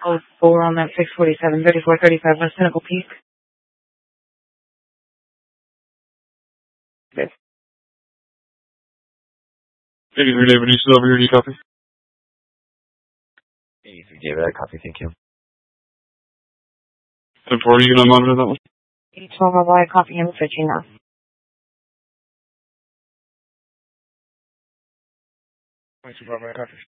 code 4 on that 647, 3435 West Pinnacle Peak. Okay. 83 David, you still over here? Do you copy? 83 David, I copy, thank you. 10-4, you gonna monitor that one? 812 Bravo, I copy him switching now. 22 Bravo, I copy.